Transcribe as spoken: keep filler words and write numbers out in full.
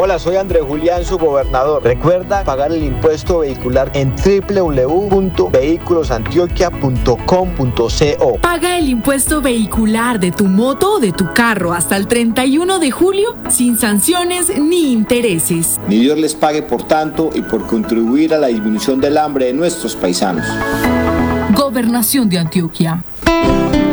Hola, soy Andrés Julián, su gobernador. Recuerda pagar el impuesto vehicular en doble u doble u doble u punto vehículos antioquia punto com punto co. Paga el impuesto vehicular de tu moto o de tu carro hasta el treinta y uno de julio sin sanciones ni intereses. Ni Dios les pague por tanto y por contribuir a la disminución del hambre de nuestros paisanos. Gobernación de Antioquia.